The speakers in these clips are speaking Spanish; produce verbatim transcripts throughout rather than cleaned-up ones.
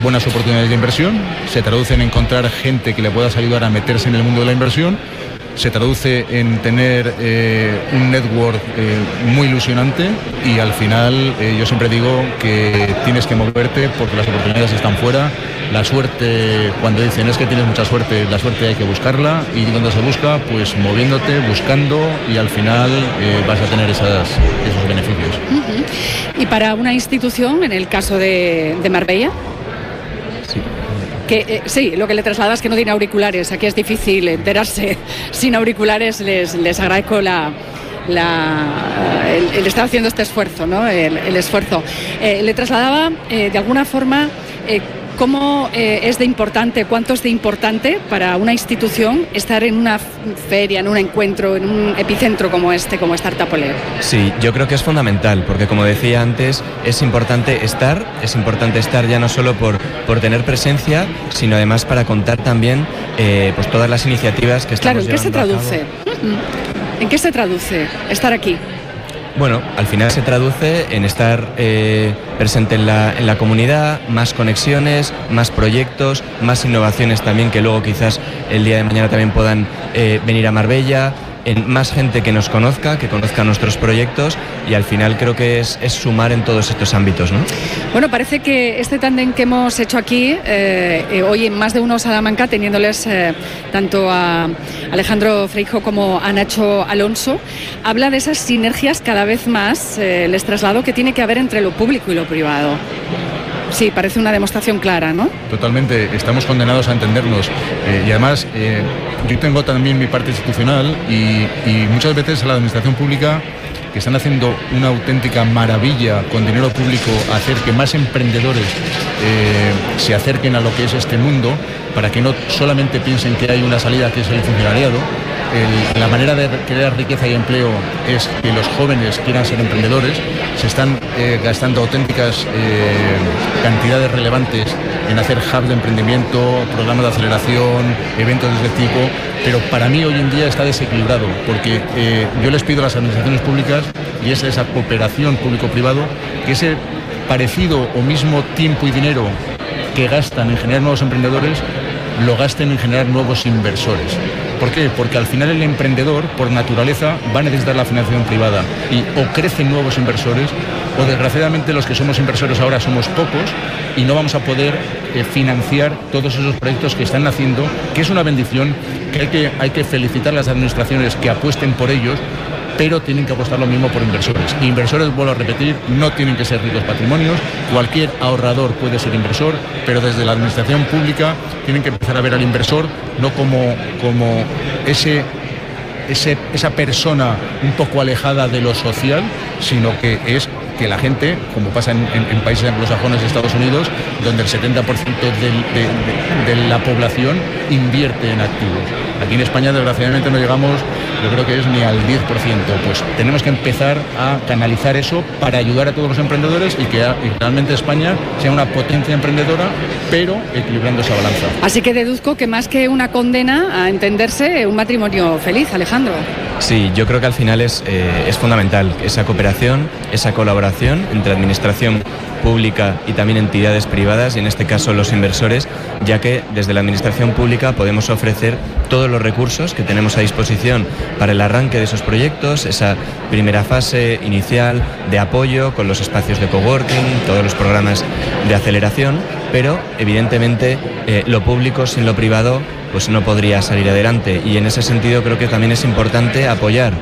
buenas oportunidades de inversión, se traduce en encontrar gente que le puedas ayudar a meterse en el mundo de la inversión, se traduce en tener eh, un network eh, muy ilusionante y al final eh, yo siempre digo que tienes que moverte porque las oportunidades están fuera. La suerte, cuando dicen es que tienes mucha suerte, la suerte hay que buscarla y cuando se busca, pues moviéndote, buscando y al final eh, vas a tener esas, esos beneficios. Uh-huh. Y para una institución, en el caso de, de Marbella, sí. Que, eh, sí, lo que le traslada es que no tiene auriculares. Aquí es difícil enterarse sin auriculares. Les, les agradezco la, la, el, el estar haciendo este esfuerzo, ¿no? El, el esfuerzo. Eh, le trasladaba eh, de alguna forma eh, cómo eh, es de importante, cuánto es de importante para una institución estar en una feria, en un encuentro, en un epicentro como este, como Startup Ole. Sí, yo creo que es fundamental, porque como decía antes, es importante estar, es importante estar ya no solo por, por tener presencia, sino además para contar también eh, pues todas las iniciativas que estamos llevando a cabo. Claro, ¿en qué se traduce? ¿En qué se traduce estar aquí? Bueno, al final se traduce en estar eh, presente en la, en la comunidad, más conexiones, más proyectos, más innovaciones también que luego quizás el día de mañana también puedan eh, venir a Marbella, en más gente que nos conozca, que conozca nuestros proyectos y al final creo que es, es sumar en todos estos ámbitos, ¿no? Bueno, parece que este tándem que hemos hecho aquí, eh, eh, hoy en Más de Uno Salamanca, teniéndoles eh, tanto a Alejandro Freijo como a Nacho Alonso, habla de esas sinergias cada vez más, eh, les traslado, que tiene que haber entre lo público y lo privado. Sí, parece una demostración clara, ¿no? Totalmente, estamos condenados a entendernos eh, y además eh, yo tengo también mi parte institucional y, y muchas veces a la administración pública, que están haciendo una auténtica maravilla con dinero público, hacer que más emprendedores eh, se acerquen a lo que es este mundo, para que no solamente piensen que hay una salida que es el funcionariado. El, la manera de crear riqueza y empleo es que los jóvenes quieran ser emprendedores. Se están eh, gastando auténticas eh, cantidades relevantes en hacer hubs de emprendimiento, programas de aceleración, eventos de este tipo, pero para mí hoy en día está desequilibrado, porque eh, yo les pido a las administraciones públicas, y es esa cooperación público-privado, que ese parecido o mismo tiempo y dinero que gastan en generar nuevos emprendedores, lo gasten en generar nuevos inversores. ¿Por qué? Porque al final el emprendedor, por naturaleza, va a necesitar la financiación privada y o crecen nuevos inversores o desgraciadamente los que somos inversores ahora somos pocos y no vamos a poder eh, financiar todos esos proyectos que están naciendo, que es una bendición, que hay que, hay que felicitar a las administraciones que apuesten por ellos, pero tienen que apostar lo mismo por inversores. Inversores, vuelvo a repetir, no tienen que ser ricos patrimonios, cualquier ahorrador puede ser inversor, pero desde la administración pública tienen que empezar a ver al inversor no como, como ese, ese, esa persona un poco alejada de lo social, sino que es que la gente, como pasa en, en, en países anglosajones de Estados Unidos, donde el setenta por ciento del, de, de, de la población invierte en activos. Aquí en España, desgraciadamente, no llegamos, yo creo que es ni al diez por ciento. Pues tenemos que empezar a canalizar eso para ayudar a todos los emprendedores y que y realmente España sea una potencia emprendedora, pero equilibrando esa balanza. Así que deduzco que más que una condena a entenderse, un matrimonio feliz, Alejandro. Sí, yo creo que al final es, eh, es fundamental esa cooperación, esa colaboración entre administración pública y también entidades privadas, y en este caso los inversores, ya que desde la administración pública podemos ofrecer todos los recursos que tenemos a disposición para el arranque de esos proyectos, esa primera fase inicial de apoyo con los espacios de coworking, todos los programas de aceleración, pero evidentemente eh, lo público sin lo privado pues no podría salir adelante, y en ese sentido creo que también es importante apoyar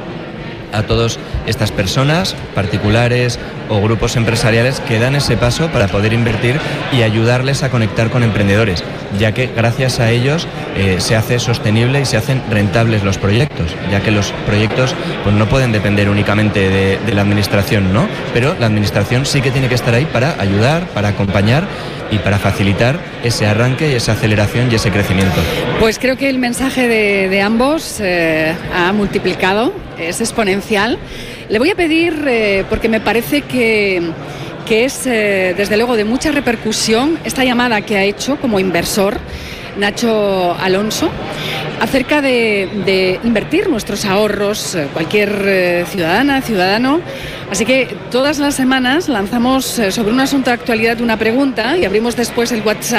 a todas estas personas, particulares o grupos empresariales que dan ese paso para poder invertir y ayudarles a conectar con emprendedores, ya que gracias a ellos eh, se hace sostenible y se hacen rentables los proyectos, ya que los proyectos pues no pueden depender únicamente de, de la administración, ¿no? Pero la administración sí que tiene que estar ahí para ayudar, para acompañar y para facilitar ese arranque y esa aceleración y ese crecimiento. Pues creo que el mensaje de, de ambos eh, ha multiplicado, es exponencial. Le voy a pedir, eh, porque me parece que, que es eh, desde luego de mucha repercusión, esta llamada que ha hecho como inversor Nacho Alonso, acerca de, de invertir nuestros ahorros, cualquier eh, ciudadana, ciudadano. Así que todas las semanas lanzamos eh, sobre un asunto de actualidad una pregunta y abrimos después el WhatsApp